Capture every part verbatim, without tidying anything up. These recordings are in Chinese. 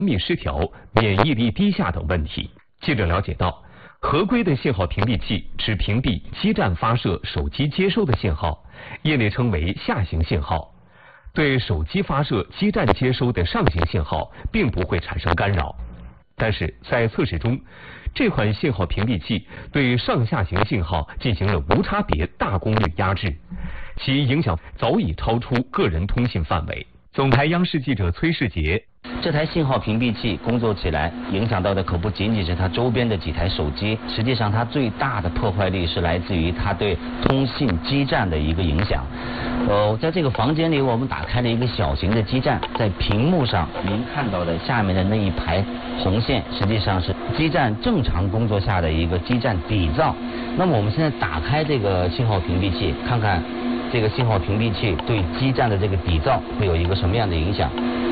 泌失调、免疫力低下等问题。记者了解到，合规的信号屏蔽器只屏蔽基站发射手机接收的信号，业内称为下行信号，对手机发射基站接收的上行信号并不会产生干扰。但是在测试中，这款信号屏蔽器对上下行信号进行了无差别大功率压制，其影响早已超出个人通信范围。总台央视记者崔世杰。 这台信号屏蔽器工作起来，影响到的可不仅仅是它周边的几台手机，实际上它最大的破坏力是来自于它对通信基站的一个影响。呃，在这个房间里，我们打开了一个小型的基站，在屏幕上您看到的下面的那一排红线，实际上是基站正常工作下的一个基站底噪。那么我们现在打开这个信号屏蔽器，看看这个信号屏蔽器对基站的这个底噪会有一个什么样的影响。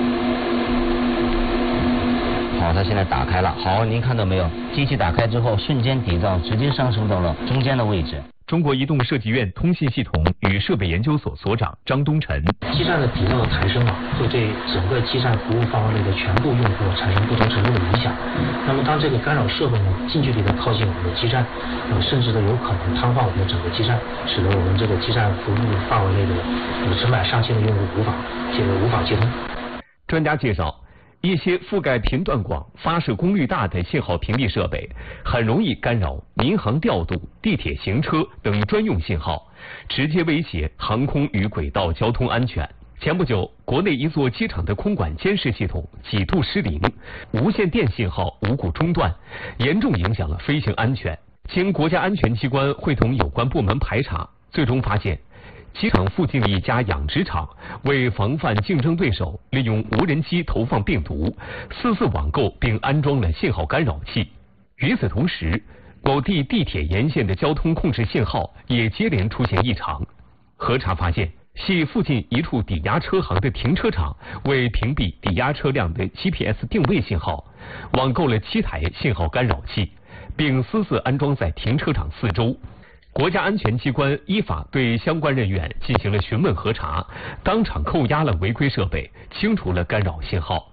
好，它现在打开了。好，您看到没有？机器打开之后，瞬间底噪直接上升到了中间的位置。 中国移动设计院通信系统与设备研究所所长张东晨。 基站的底噪的抬升啊，会对整个基站服务范围内的全部用户产生不同程度的影响。那么当这个干扰设备呢近距离的靠近我们的基站，呃，甚至都有可能瘫痪我们的整个基站，使得我们这个基站服务范围内的呃成百上千的用户无法这个无法接通。 专家介绍，一些覆盖频段广、发射功率大的信号屏蔽设备，很容易干扰民航调度、地铁行车等专用信号，直接威胁航空与轨道交通安全。前不久，国内一座机场的空管监视系统几度失灵，无线电信号无故中断，严重影响了飞行安全。经国家安全机关会同有关部门排查，最终发现，机场附近的一家养殖场为防范竞争对手利用无人机投放病毒，私自网购并安装了信号干扰器。与此同时，某地地铁沿线的交通控制信号也接连出现异常。核查发现，系附近一处抵押车行的停车场为屏蔽抵押车辆的 G P S 定位信号，网购了七台信号干扰器，并私自安装在停车场四周。国家安全机关依法对相关人员进行了询问核查，当场扣押了违规设备，清除了干扰信号。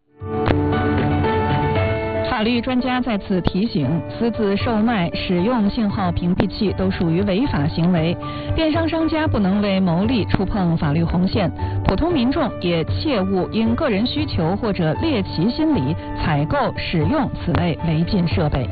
法律专家在此提醒，私自售卖、使用信号屏蔽器都属于违法行为，电商商家不能为牟利触碰法律红线，普通民众也切勿因个人需求或者猎奇心理采购、使用此类违禁设备。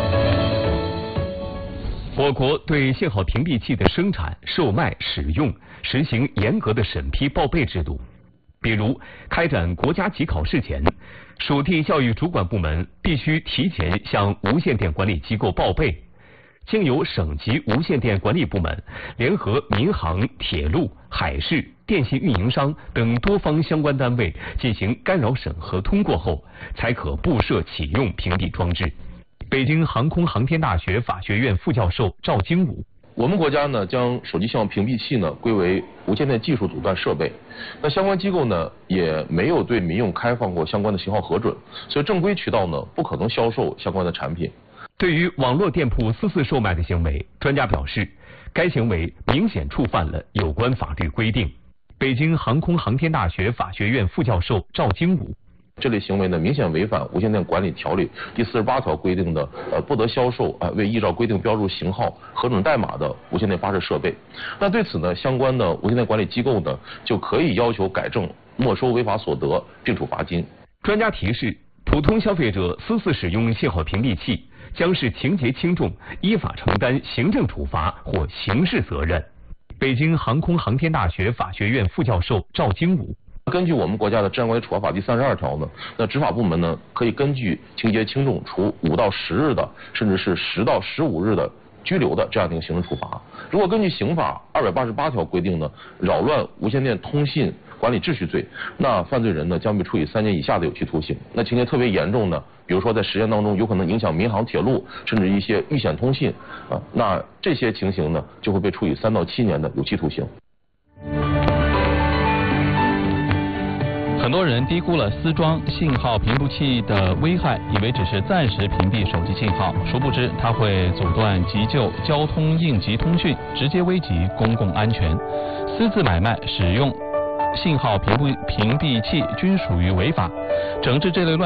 我国对信号屏蔽器的生产、售卖、使用实行严格的审批报备制度。比如，开展国家级考试前，属地教育主管部门必须提前向无线电管理机构报备，经由省级无线电管理部门联合民航、铁路、海事、电信运营商等多方相关单位进行干扰审核通过后，才可布设启用屏蔽装置。北京航空航天大学法学院副教授赵经武。 我们国家呢，将手机信号屏蔽器呢归为无线电技术阻断设备。那相关机构呢，也没有对民用开放过相关的型号核准，所以正规渠道呢，不可能销售相关的产品。 对于网络店铺私自售卖的行为，专家表示，该行为明显触犯了有关法律规定。北京航空航天大学法学院副教授赵经武。 这类行为呢，明显违反无线电管理条例第四十八条规定的，呃，不得销售啊、呃、未依照规定标注型号、核准代码的无线电发射设备。那对此呢，相关的无线电管理机构呢，就可以要求改正、没收违法所得，并处罚金。 专家提示，普通消费者私自使用信号屏蔽器，将是情节轻重，依法承担行政处罚或刑事责任。北京航空航天大学法学院副教授赵经武。 根据我们国家的《治安管理处罚法》第三十二条呢，那执法部门呢可以根据情节轻重，处五到十日的，甚至是十到十五日的拘留的这样的一个行政处罚。如果根据刑法二百八十八条规定呢，扰乱无线电通信管理秩序罪，那犯罪人呢将被处以三年以下的有期徒刑。那情节特别严重的，比如说在实践当中有可能影响民航、铁路，甚至一些预险通信啊，那这些情形呢就会被处以三到七年的有期徒刑。 很多人低估了私装信号屏蔽器的危害，以为只是暂时屏蔽手机信号，殊不知它会阻断急救、交通应急通讯，直接危及公共安全。私自买卖、使用信号屏蔽屏蔽器均属于违法。整治这类乱